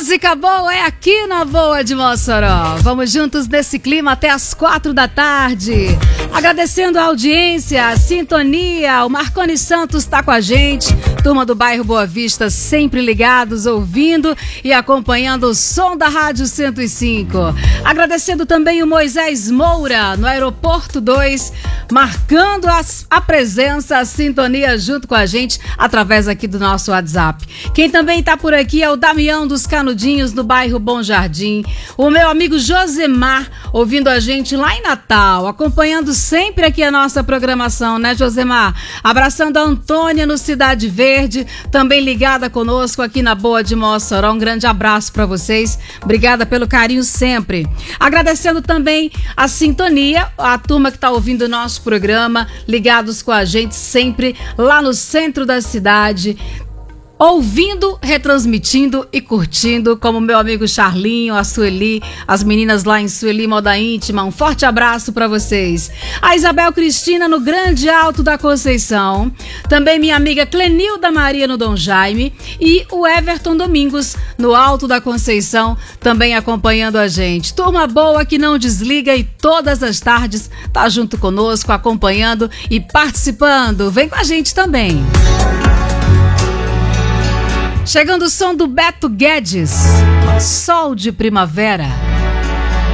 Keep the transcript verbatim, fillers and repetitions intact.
Música boa é aqui na Boa de Mossoró. Vamos juntos nesse clima até as quatro da tarde. Agradecendo a audiência, a sintonia. O Marconi Santos está com a gente. Turma do bairro Boa Vista sempre ligados, ouvindo e acompanhando o som da Rádio cento e cinco. Agradecendo também o Moisés Moura, no Aeroporto dois, marcando as, a presença, a sintonia junto com a gente através aqui do nosso WhatsApp. Quem também está por aqui é o Damião dos Canudinhos, no bairro Bom Jardim. O meu amigo Josemar, ouvindo a gente lá em Natal, acompanhando sempre aqui a nossa programação, né, Josemar? Abraçando a Antônia no Cidade Verde, também ligada conosco aqui na Boa de Mossoró. Um grande abraço para vocês. Obrigada pelo carinho sempre. Agradecendo também a sintonia, a turma que está ouvindo o nosso programa, ligados com a gente sempre lá no centro da cidade, ouvindo, retransmitindo e curtindo, como meu amigo Charlinho, a Sueli, as meninas lá em Sueli Moda Íntima. Um forte abraço para vocês. A Isabel Cristina no Grande Alto da Conceição. Também minha amiga Clenilda Maria no Dom Jaime. E o Everton Domingos no Alto da Conceição, também acompanhando a gente. Turma boa que não desliga e todas as tardes tá junto conosco, acompanhando e participando. Vem com a gente também. Chegando o som do Beto Guedes, Sol de Primavera.